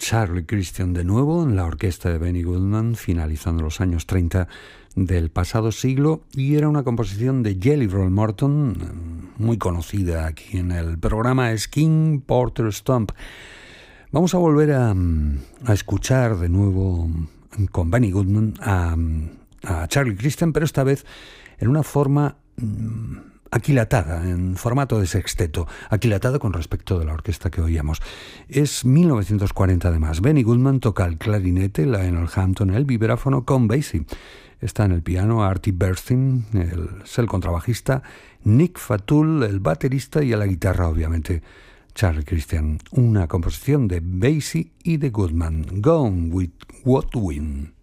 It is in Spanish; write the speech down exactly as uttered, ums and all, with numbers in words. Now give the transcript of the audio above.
Charlie Christian de nuevo en la orquesta de Benny Goodman, finalizando los años treinta del pasado siglo, y era una composición de Jelly Roll Morton, muy conocida aquí en el programa, es King Porter Stomp. Vamos a volver a, a escuchar de nuevo con Benny Goodman a, a Charlie Christian, pero esta vez en una forma aquilatada, en formato de sexteto, aquilatada con respecto de la orquesta que oíamos. Es mil novecientos cuarenta además. Benny Goodman toca el clarinete, Lionel Hampton el vibráfono con Basie. Está en el piano Artie Bernstein, el, es el contrabajista, Nick Fatul, el baterista, y a la guitarra, obviamente, Charlie Christian. Una composición de Basie y de Goodman. Gone with What Wind.